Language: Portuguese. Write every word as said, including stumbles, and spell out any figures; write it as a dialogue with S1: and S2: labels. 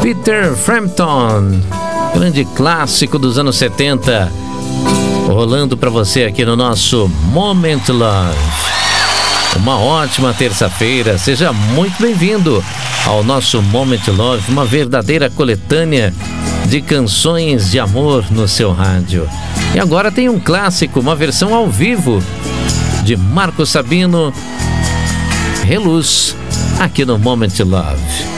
S1: Peter Frampton, grande clássico dos anos setenta, rolando para você aqui no nosso Moment Love. Uma ótima terça-feira, seja muito bem-vindo ao nosso Moment Love, uma verdadeira coletânea de canções de amor no seu rádio. E agora tem um clássico, uma versão ao vivo de Marco Sabino, Reluz, aqui no Moment Love.